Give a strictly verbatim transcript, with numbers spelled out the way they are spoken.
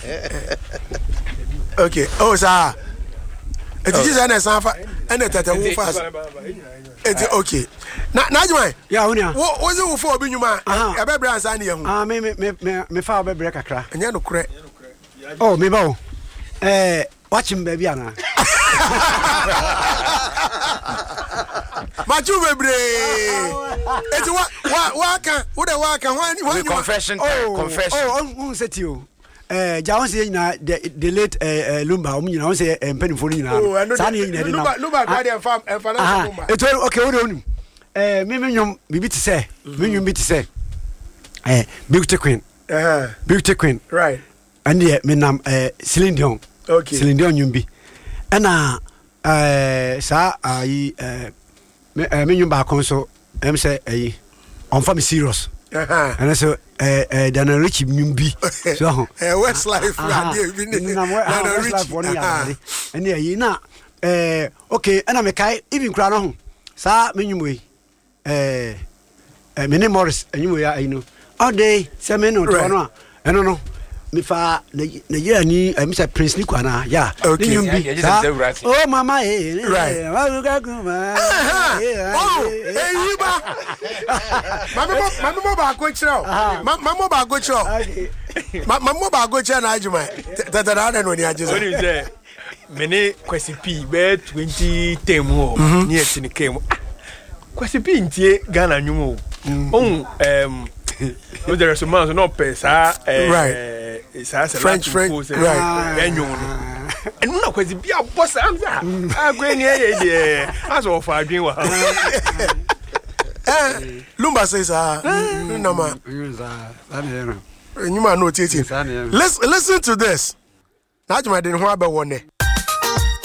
Okay. Oh, sir. It is an example, and it will fast. It's okay. Now, Najman, yeah, what was it for being man? A baby and Sandy. Ah, me, me, me, me, father break a crack. And you know, correct. Oh, me, bow. Eh, watch him, baby, Anna. Machu baby. It's what, what, what can, what a walk and one confession. Oh, confession. Oh, who said to you? Eh, John say na the late eh Lumba o nyina o say empenifo ni nyina. Oh, and sa na nyina de na. Lumba Lumba ka dey farm e fa na Lumba. Eto okay o de onu. Eh me me nyom bibi ti say, me nyom bi ti say. Eh Beauty Queen. Eh. Beauty Queen. Right. And the me nam eh Celine Dion. Okay. Celine Dion nyom bi. Ana eh sa ayi eh me me nyom ba kon so em say ayi on fa me serious. Uh-huh. And so eh eh Dana Rich nyumbi so eh Westlife na dey bi ni na Westlife one ya and yeah na eh okay and me kai even kra no ho sa me nyumo yi eh eh me ne Morris nyumo ya I know all day se me no to no a eno no me fa Nigeria ni me say Prince ni kwana ya nyumbi oh mama eh right oh eh yiba mama mama ba go chiro mama ba go chiro mama ba go chiro na ajuma tata na no ni ajizo what is that mene kwesi p be twenty ten ho ni etini kem kwesi p ntie Ghana nyumo on um no there is a man so no pesa right sa French French right enyo no and no kwesi p a boss am za agweni e dey as of adwen wa eh Lumba says ah no ma you man no tete listen listen to this Najma den ho abewone